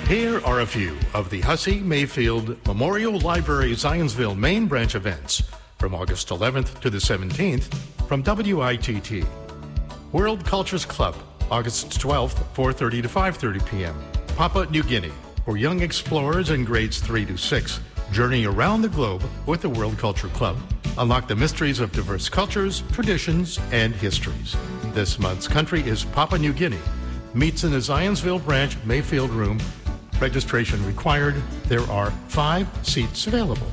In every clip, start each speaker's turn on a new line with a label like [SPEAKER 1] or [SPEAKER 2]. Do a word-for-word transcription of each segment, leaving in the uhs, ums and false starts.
[SPEAKER 1] Here are a few of the Hussey Mayfield Memorial Library Zionsville main branch events from August eleventh to the seventeenth from W I T T. World Cultures Club, August twelfth, four thirty to five thirty p.m. Papua New Guinea, for young explorers in grades three to six. Journey around the globe with the World Culture Club. Unlock the mysteries of diverse cultures, traditions, and histories. This month's country is Papua New Guinea. Meets in the Zionsville branch Mayfield room. Registration required. There are five seats available.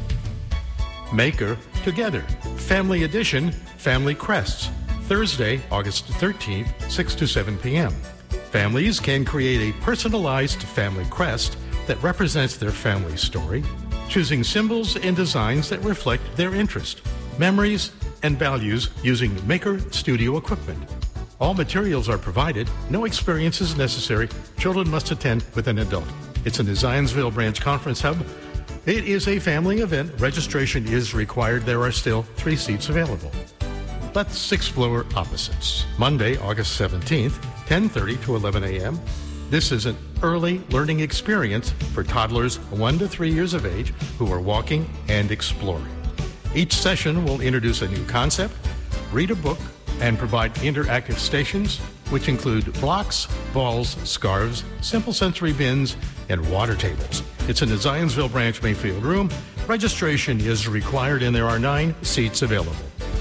[SPEAKER 1] Maker Together, Family Edition, Family Crests. Thursday, August thirteenth, six to seven p.m. Families can create a personalized family crest that represents their family story, choosing symbols and designs that reflect their interest, memories, and values using Maker Studio equipment. All materials are provided. No experience is necessary. Children must attend with an adult. It's in the Zionsville Branch Conference Hub. It is a family event. Registration is required. There are still three seats available. Let's explore opposites. Monday, August seventeenth, ten thirty to eleven a.m. This is an early learning experience for toddlers one to three years of age who are walking and exploring. Each session will introduce a new concept, read a book, and provide interactive stations, which include blocks, balls, scarves, simple sensory bins, and water tables. It's in the Zionsville Branch Mayfield room. Registration is required, and there are nine seats available.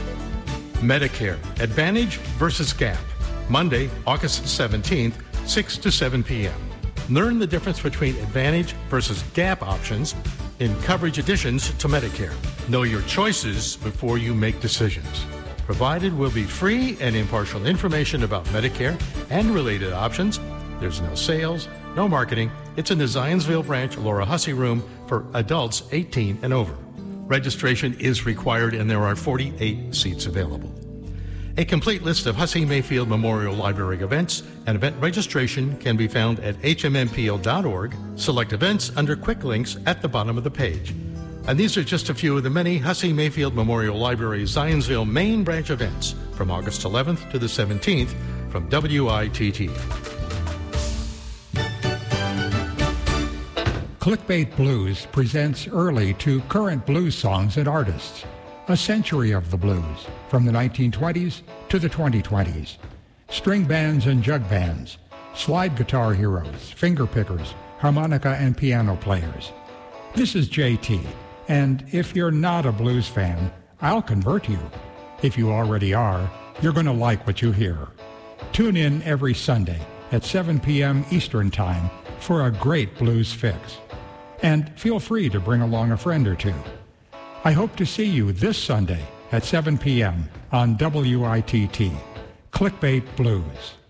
[SPEAKER 1] Medicare, Advantage versus Gap, Monday, August seventeenth, six to seven p.m. Learn the difference between Advantage versus Gap options in coverage additions to Medicare. Know your choices before you make decisions. Provided will be free and impartial information about Medicare and related options. There's no sales, no marketing. It's in the Zionsville Branch Laura Hussey room for adults eighteen and over. Registration is required, and there are forty-eight seats available. A complete list of Hussey Mayfield Memorial Library events and event registration can be found at H M M P L dot org. Select events under quick links at the bottom of the page. And these are just a few of the many Hussey Mayfield Memorial Library Zionsville main branch events from August eleventh to the seventeenth from W I T T.
[SPEAKER 2] Clickbait Blues presents early to current blues songs and artists. A century of the blues, from the nineteen twenties to the twenty twenties. String bands and jug bands, slide guitar heroes, finger pickers, harmonica and piano players. This is J T, and if you're not a blues fan, I'll convert you. If you already are, you're going to like what you hear. Tune in every Sunday at seven p.m. Eastern Time for a great blues fix. And feel free to bring along a friend or two. I hope to see you this Sunday at seven p.m. on W I T T. Clickbait Blues.